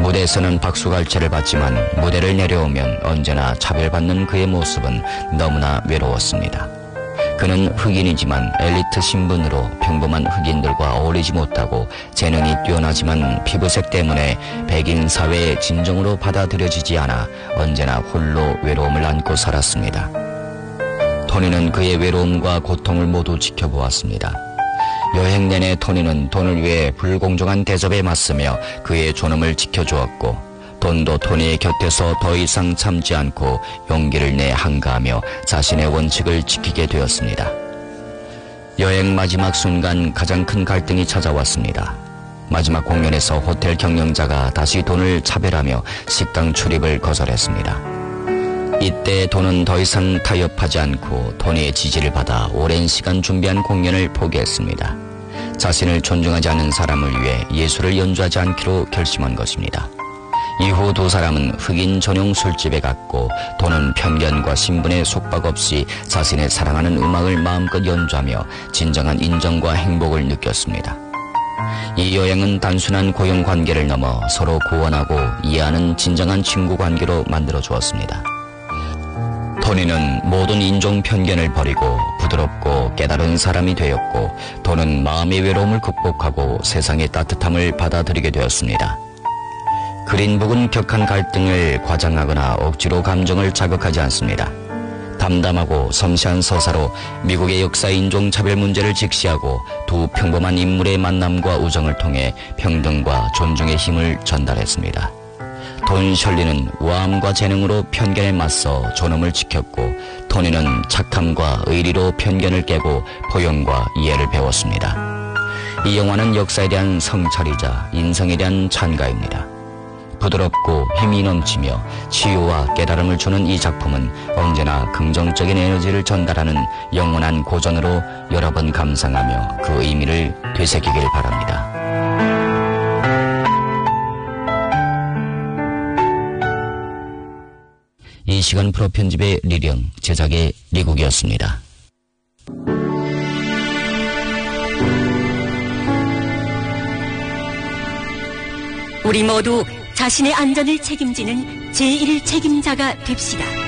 무대에서는 박수갈채를 받지만 무대를 내려오면 언제나 차별받는 그의 모습은 너무나 외로웠습니다. 그는 흑인이지만 엘리트 신분으로 평범한 흑인들과 어울리지 못하고 재능이 뛰어나지만 피부색 때문에 백인 사회의 진정으로 받아들여지지 않아 언제나 홀로 외로움을 안고 살았습니다. 토니는 그의 외로움과 고통을 모두 지켜보았습니다. 여행 내내 토니는 돈을 위해 불공정한 대접에 맞서며 그의 존엄을 지켜주었고 돈도 토니의 곁에서 더 이상 참지 않고 용기를 내 한가하며 자신의 원칙을 지키게 되었습니다. 여행 마지막 순간 가장 큰 갈등이 찾아왔습니다. 마지막 공연에서 호텔 경영자가 다시 돈을 차별하며 식당 출입을 거절했습니다. 이때 돈은 더 이상 타협하지 않고 토니의 지지를 받아 오랜 시간 준비한 공연을 포기했습니다. 자신을 존중하지 않는 사람을 위해 예술을 연주하지 않기로 결심한 것입니다. 이후 두 사람은 흑인 전용 술집에 갔고 돈은 편견과 신분에 속박 없이 자신의 사랑하는 음악을 마음껏 연주하며 진정한 인정과 행복을 느꼈습니다. 이 여행은 단순한 고용 관계를 넘어 서로 구원하고 이해하는 진정한 친구 관계로 만들어 주었습니다. 토니는 모든 인종 편견을 버리고 부드럽고 깨달은 사람이 되었고 돈은 마음의 외로움을 극복하고 세상의 따뜻함을 받아들이게 되었습니다. 그린북은 격한 갈등을 과장하거나 억지로 감정을 자극하지 않습니다. 담담하고 섬세한 서사로 미국의 역사 인종차별 문제를 직시하고 두 평범한 인물의 만남과 우정을 통해 평등과 존중의 힘을 전달했습니다. 돈 셜리는 우아함과 재능으로 편견에 맞서 존엄을 지켰고 토니는 착함과 의리로 편견을 깨고 포용과 이해를 배웠습니다. 이 영화는 역사에 대한 성찰이자 인성에 대한 찬가입니다. 부드럽고 힘이 넘치며 치유와 깨달음을 주는 이 작품은 언제나 긍정적인 에너지를 전달하는 영원한 고전으로 여러 번 감상하며 그 의미를 되새기길 바랍니다. 이 시간 프로 편집의 리령, 제작의 리국이었습니다. 우리 모두 자신의 안전을 책임지는 제1 책임자가 됩시다.